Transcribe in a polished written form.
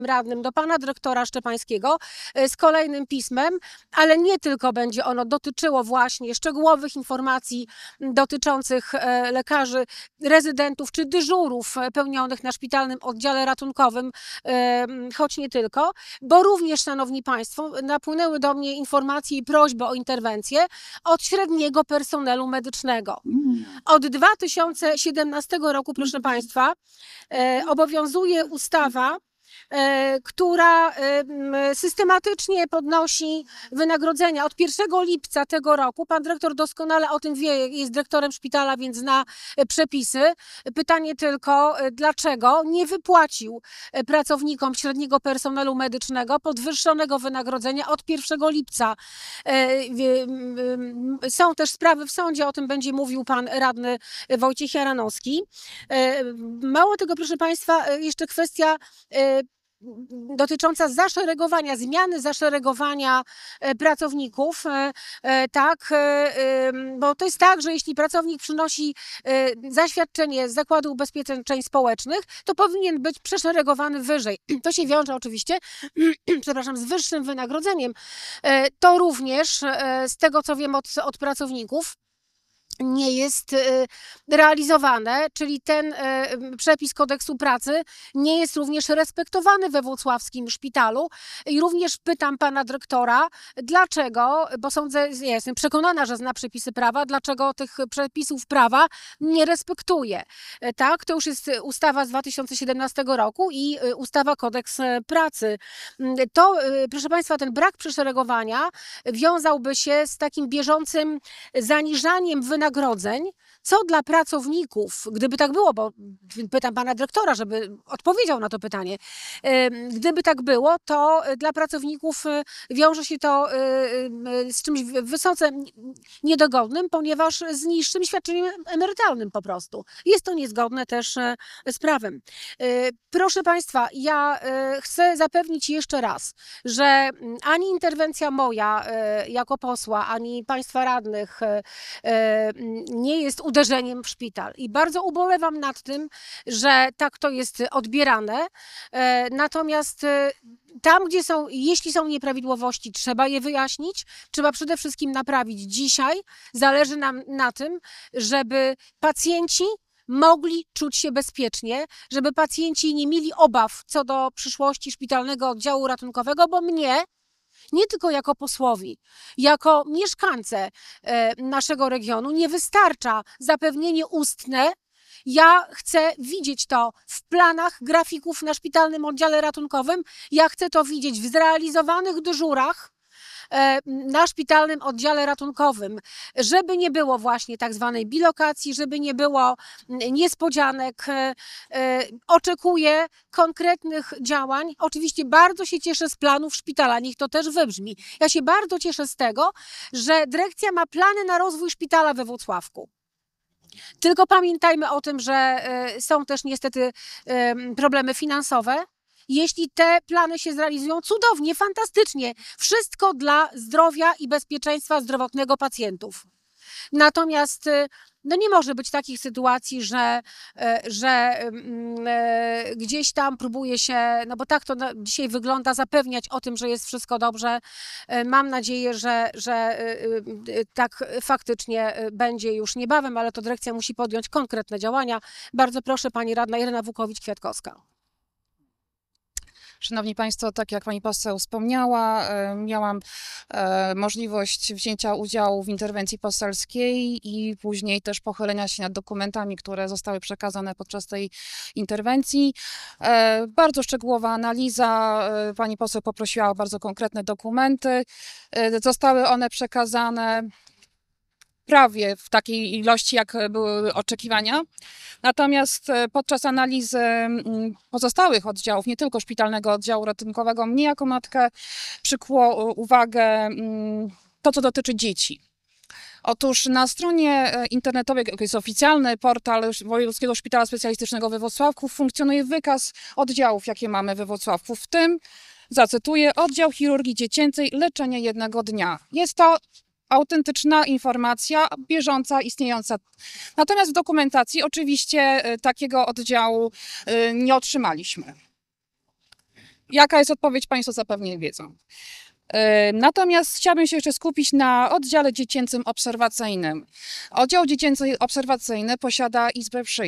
radnym do pana dyrektora Szczepańskiego z kolejnym pismem, ale nie tylko będzie ono dotyczyło właśnie szczegółowych informacji dotyczących lekarzy, rezydentów czy dyżurów pełnionych na szpitalnym oddziale ratunkowym, choć nie tylko, bo również, szanowni państwo, napłynęły do mnie informacje i prośby o interwencję od średniego personelu medycznego. Od 2017 roku, proszę państwa, obowiązuje ustawa, która systematycznie podnosi wynagrodzenia. Od 1 lipca tego roku, pan dyrektor doskonale o tym wie, jest dyrektorem szpitala, więc zna przepisy. Pytanie tylko, dlaczego nie wypłacił pracownikom średniego personelu medycznego podwyższonego wynagrodzenia od 1 lipca. Są też sprawy w sądzie, o tym będzie mówił pan radny Wojciech Jaranowski. Mało tego, proszę państwa, jeszcze kwestia dotycząca zaszeregowania, zmiany zaszeregowania pracowników, tak, bo to jest tak, że jeśli pracownik przynosi zaświadczenie z Zakładu Ubezpieczeń Społecznych, to powinien być przeszeregowany wyżej. To się wiąże oczywiście, przepraszam, z wyższym wynagrodzeniem. To również, z tego co wiem od pracowników, nie jest realizowane, czyli ten przepis kodeksu pracy nie jest również respektowany we włocławskim szpitalu. I również pytam pana dyrektora, dlaczego, bo sądzę, ja jestem przekonana, że zna przepisy prawa, dlaczego tych przepisów prawa nie respektuje. Tak, to już jest ustawa z 2017 roku i ustawa kodeks pracy. To, proszę państwa, ten brak przeszeregowania wiązałby się z takim bieżącym zaniżaniem wynagrodzeń, co dla pracowników, gdyby tak było, bo pytam pana dyrektora, żeby odpowiedział na to pytanie, gdyby tak było, to dla pracowników wiąże się to z czymś wysoce niedogodnym, ponieważ z niższym świadczeniem emerytalnym po prostu. Jest to niezgodne też z prawem. Proszę państwa, ja chcę zapewnić jeszcze raz, że ani interwencja moja jako posła, ani państwa radnych nie jest uderzeniem w szpital. I bardzo ubolewam nad tym, że tak to jest odbierane. Natomiast tam, gdzie są, jeśli są nieprawidłowości, trzeba je wyjaśnić. Trzeba przede wszystkim naprawić dzisiaj. Zależy nam na tym, żeby pacjenci mogli czuć się bezpiecznie, żeby pacjenci nie mieli obaw co do przyszłości szpitalnego oddziału ratunkowego, bo mnie, nie tylko jako posłowi, jako mieszkańcę naszego regionu nie wystarcza zapewnienie ustne. Ja chcę widzieć to w planach grafików na szpitalnym oddziale ratunkowym. Ja chcę to widzieć w zrealizowanych dyżurach na szpitalnym oddziale ratunkowym, żeby nie było właśnie tak zwanej bilokacji, żeby nie było niespodzianek. Oczekuję konkretnych działań. Oczywiście bardzo się cieszę z planów szpitala, niech to też wybrzmi. Ja się bardzo cieszę z tego, że dyrekcja ma plany na rozwój szpitala we Włocławku. Tylko pamiętajmy o tym, że są też niestety problemy finansowe. Jeśli te plany się zrealizują, cudownie, fantastycznie. Wszystko dla zdrowia i bezpieczeństwa zdrowotnego pacjentów. Natomiast no nie może być takich sytuacji, że gdzieś tam próbuje się, no bo tak to dzisiaj wygląda, zapewniać o tym, że jest wszystko dobrze. Mam nadzieję, że tak faktycznie będzie już niebawem, ale to dyrekcja musi podjąć konkretne działania. Bardzo proszę, pani radna Irena Wukowicz-Kwiatkowska. Szanowni Państwo, tak jak Pani poseł wspomniała, miałam możliwość wzięcia udziału w interwencji poselskiej i później też pochylenia się nad dokumentami, które zostały przekazane podczas tej interwencji. Bardzo szczegółowa analiza, Pani poseł poprosiła o bardzo konkretne dokumenty. Zostały one przekazane prawie w takiej ilości, jak były oczekiwania. Natomiast podczas analizy pozostałych oddziałów, nie tylko szpitalnego oddziału ratunkowego, mnie jako matkę przykuło uwagę to, co dotyczy dzieci. Otóż na stronie internetowej, jak jest oficjalny portal Wojewódzkiego Szpitala Specjalistycznego we Włocławku, funkcjonuje wykaz oddziałów, jakie mamy we Włocławku, w tym, zacytuję, oddział chirurgii dziecięcej, leczenie jednego dnia. Jest to autentyczna informacja, bieżąca, istniejąca. Natomiast w dokumentacji oczywiście takiego oddziału nie otrzymaliśmy. Jaka jest odpowiedź, Państwo zapewne wiedzą. Natomiast chciałabym się jeszcze skupić na oddziale dziecięcym obserwacyjnym. Oddział dziecięcy obserwacyjny posiada izbę przyjęć.